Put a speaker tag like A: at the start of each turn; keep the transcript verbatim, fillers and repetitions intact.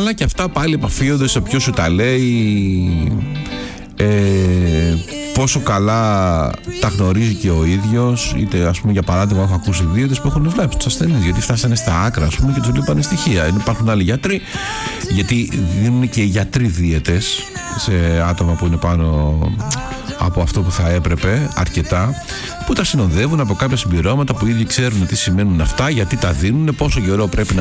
A: αλλά και αυτά πάλι επαφίονται σε ποιος σου τα λέει, ε, πόσο καλά τα γνωρίζει και ο ίδιος. Είτε, ας πούμε, για παράδειγμα, έχω ακούσει δίαιτες που έχουν βλέψει τους ασθενείς γιατί φτάσανε στα άκρα, ας πούμε, και τους λείπανε στοιχεία. Υπάρχουν άλλοι γιατροί, γιατί δίνουν και οι γιατροί δίαιτες σε άτομα που είναι πάνω από αυτό που θα έπρεπε, αρκετά, που τα συνοδεύουν από κάποια συμπληρώματα που ήδη ξέρουν τι σημαίνουν αυτά, γιατί τα δίνουν, πόσο καιρό πρέπει να